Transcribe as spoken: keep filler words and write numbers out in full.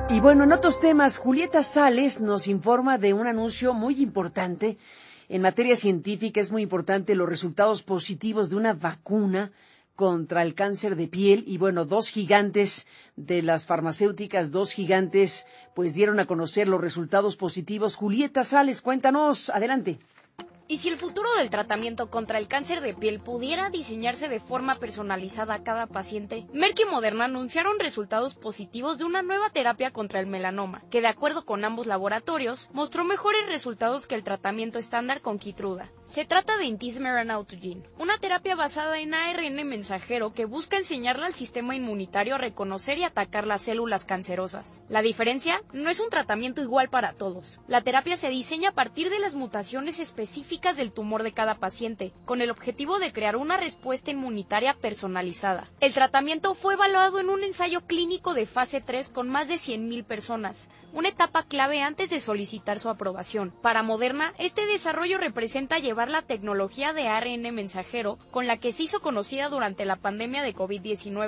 Y bueno, en otros temas, Julieta Sales nos informa de un anuncio muy importante. En materia científica es muy importante los resultados positivos de una vacuna contra el cáncer de piel. Y bueno, dos gigantes de las farmacéuticas, dos gigantes, pues dieron a conocer los resultados positivos. Julieta Sales, cuéntanos, adelante. Y si el futuro del tratamiento contra el cáncer de piel pudiera diseñarse de forma personalizada a cada paciente, Merck y Moderna anunciaron resultados positivos de una nueva terapia contra el melanoma, que de acuerdo con ambos laboratorios, mostró mejores resultados que el tratamiento estándar con Keytruda. Se trata de Intismeran Autogene, una terapia basada en A R N mensajero que busca enseñarle al sistema inmunitario a reconocer y atacar las células cancerosas. La diferencia no es un tratamiento igual para todos. La terapia se diseña a partir de las mutaciones específicas del tumor de cada paciente, con el objetivo de crear una respuesta inmunitaria personalizada. El tratamiento fue evaluado en un ensayo clínico de fase tres con más de cien mil personas, una etapa clave antes de solicitar su aprobación. Para Moderna, este desarrollo representa llevar la tecnología de A R N mensajero con la que se hizo conocida durante la pandemia de COVID diecinueve